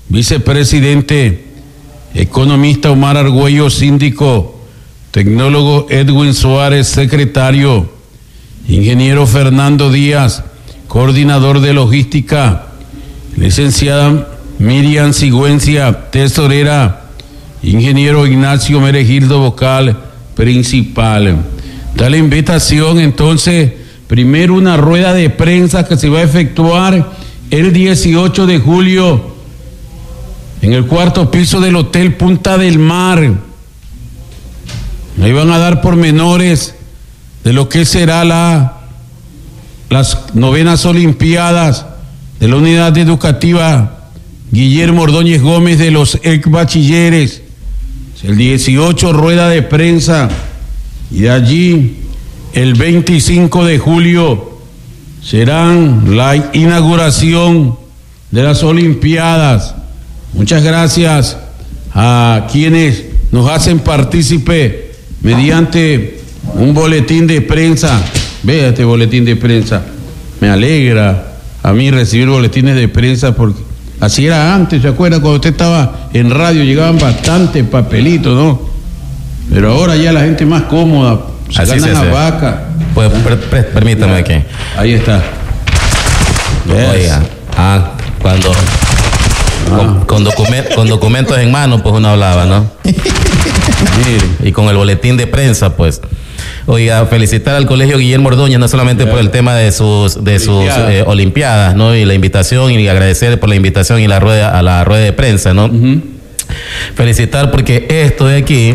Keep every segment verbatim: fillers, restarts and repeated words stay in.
vicepresidente, economista Omar Argüello, síndico, tecnólogo Edwin Suárez, secretario, ingeniero Fernando Díaz, coordinador de logística, licenciada Miriam Sigüencia, tesorera, ingeniero Ignacio Meregildo, vocal principal. Da la invitación entonces, primero una rueda de prensa que se va a efectuar el dieciocho de julio en el cuarto piso del Hotel Punta del Mar. Ahí van a dar pormenores de lo que será la las novenas Olimpiadas de la Unidad Educativa Guillermo Ordóñez Gómez de los ex bachilleres. El dieciocho, rueda de prensa, y de allí el veinticinco de julio serán la inauguración de las Olimpiadas. Muchas gracias a quienes nos hacen partícipe mediante un boletín de prensa. Vea este boletín de prensa. Me alegra a mí recibir boletines de prensa porque así era antes, ¿se acuerdan? Cuando usted estaba en radio llegaban bastantes papelitos, ¿no? Pero ahora ya la gente es más cómoda, se así ganan se la vaca. Pues, per, per, permítame aquí. Ahí está. Yes. Oiga, ah, cuando ah. Con, con, document, con documentos en mano, pues uno hablaba, ¿no? Y con el boletín de prensa, pues. Oiga, felicitar al Colegio Guillermo Ordóñez, no solamente yeah. por el tema de sus de sus eh, Olimpiadas, ¿no? Y la invitación, y agradecer por la invitación y la rueda a la rueda de prensa, ¿no? Uh-huh. Felicitar porque esto de aquí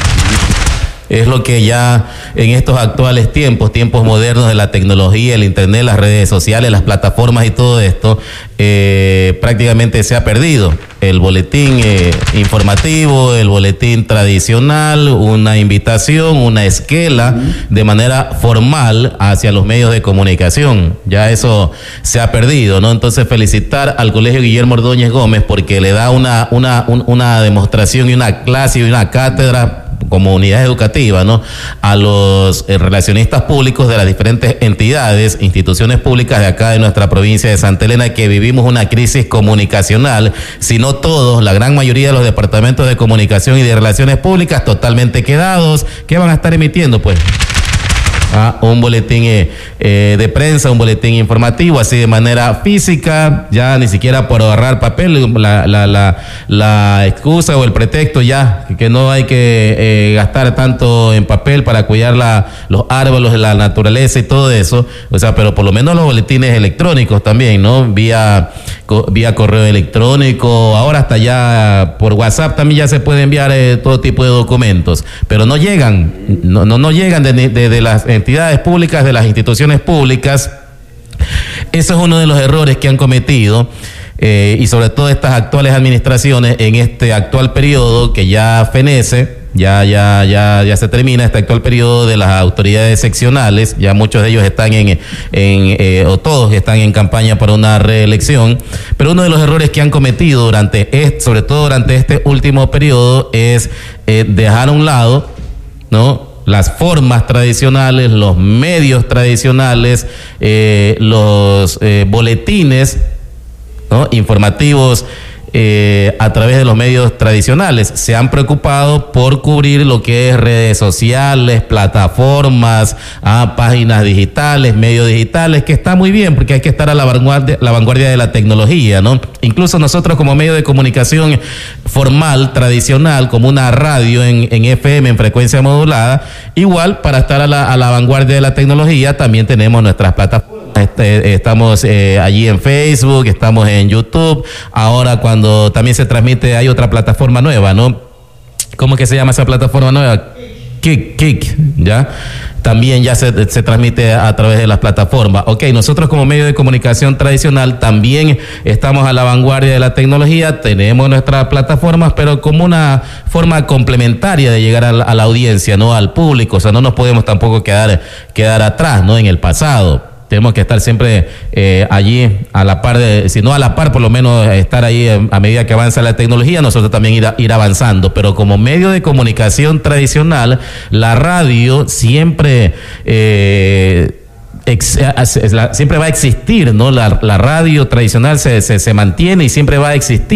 es lo que ya en estos actuales tiempos, tiempos modernos de la tecnología, el internet, las redes sociales, las plataformas y todo esto, eh, prácticamente se ha perdido. El boletín eh, informativo, el boletín tradicional, una invitación, una esquela uh-huh. de manera formal hacia los medios de comunicación. Ya eso se ha perdido, ¿no? Entonces felicitar al Colegio Guillermo Ordóñez Gómez porque le da una, una, un, una demostración y una clase y una cátedra como unidad educativa, ¿no? A los eh, relacionistas públicos de las diferentes entidades, instituciones públicas de acá de nuestra provincia de Santa Elena, que vivimos una crisis comunicacional, si no todos, la gran mayoría de los departamentos de comunicación y de relaciones públicas totalmente quedados. ¿Qué van a estar emitiendo? Pues Ah, un boletín eh, eh, de prensa, un boletín informativo, así de manera física, ya ni siquiera por ahorrar papel, la, la, la, la excusa o el pretexto ya, que no hay que eh, gastar tanto en papel para cuidar la, los árboles, la naturaleza y todo eso, o sea, pero por lo menos los boletines electrónicos también, ¿no? Vía, co, vía correo electrónico, ahora hasta ya por WhatsApp también ya se puede enviar eh, todo tipo de documentos, pero no llegan, no, no, no llegan de, de, de las entidades públicas, de las instituciones públicas. Eso es uno de los errores que han cometido eh, y sobre todo estas actuales administraciones en este actual periodo que ya fenece, ya ya ya ya se termina este actual periodo de las autoridades seccionales, ya muchos de ellos están en, en eh, o todos están en campaña para una reelección, pero uno de los errores que han cometido durante este, sobre todo durante este último periodo es eh, dejar a un lado, ¿no?, las formas tradicionales, los medios tradicionales, eh, los eh, boletines, ¿no?, informativos eh, a través de los medios tradicionales. Se han preocupado por cubrir lo que es redes sociales, plataformas, ah, páginas digitales, medios digitales, que está muy bien porque hay que estar a la vanguardia, la vanguardia de la tecnología, ¿no? Incluso nosotros como medio de comunicación formal, tradicional, como una radio en, en F M, en frecuencia modulada, igual para estar a la, a la vanguardia de la tecnología también tenemos nuestras plataformas. Este, estamos eh, allí en Facebook, estamos en YouTube. Ahora cuando también se transmite hay otra plataforma nueva, ¿no? ¿Cómo que se llama esa plataforma nueva? Kik, Kik, ¿ya? También ya se, se transmite a través de las plataformas. Ok, nosotros como medio de comunicación tradicional también estamos a la vanguardia de la tecnología, tenemos nuestras plataformas, pero como una forma complementaria de llegar a la, a la audiencia, ¿no?, al público. O sea, no nos podemos tampoco quedar, quedar atrás, ¿no?, en el pasado. Tenemos que estar siempre eh, allí a la par, de, si no a la par, por lo menos estar ahí eh, a medida que avanza la tecnología, nosotros también ir, a, ir avanzando. Pero como medio de comunicación tradicional, la radio siempre eh, ex, siempre va a existir, ¿no? La, la radio tradicional se, se, se mantiene y siempre va a existir.